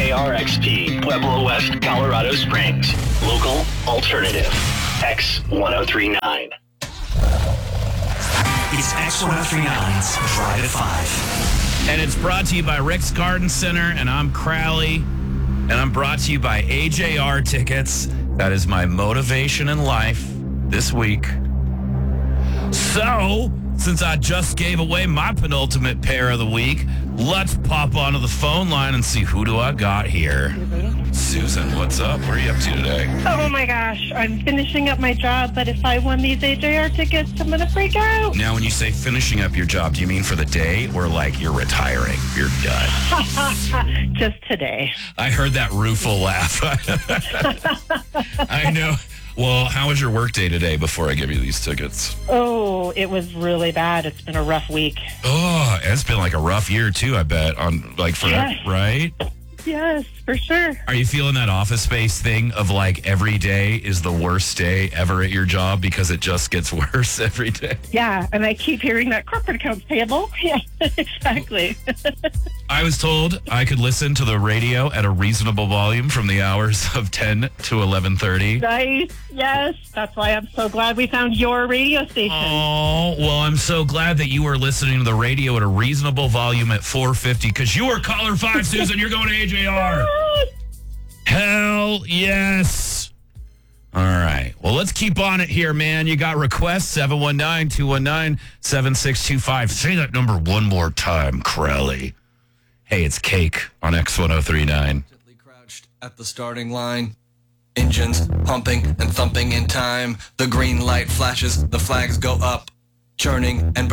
KRXP, Pueblo West, Colorado Springs. Local alternative. X1039. It's X1039's Drive at 5. And it's brought to you by Rick's Garden Center, and I'm Crowley. And I'm brought to you by AJR Tickets. That is my motivation in life this week. So, since I just gave away my penultimate pair of the week, let's pop onto the phone line and see who do I got here. Susan, what's up? What are you up to today? Oh my gosh, I'm finishing up my job, but if I won these AJR tickets, I'm going to freak out. Now, when you say finishing up your job, do you mean for the day or like you're retiring? You're done. Just today. I heard that rueful laugh. I know. Well, how was your work day today before I give you these tickets? Oh, it was really bad. It's been a rough week. Oh, it's been like a rough year too, I bet, Yes. right? Yes, for sure. Are you feeling that Office Space thing of like every day is the worst day ever at your job because it just gets worse every day? Yeah, and I keep hearing that corporate accounts payable. Yeah, exactly. I was told I could listen to the radio at a reasonable volume from the hours of 10 to 11:30. Nice. Yes, that's why I'm so glad we found your radio station. Oh, well, I'm so glad that you were listening to the radio at a reasonable volume at 4:50 because you are caller 5, Susan. You're going to AJR. Hell yes. All right. Well, let's keep on it here, man. You got requests, 719-219-7625. Say that number one more time, Crowley. Hey, it's Cake on X1039. Crouched at the starting line. Engines pumping and thumping in time. The green light flashes, the flags go up, churning and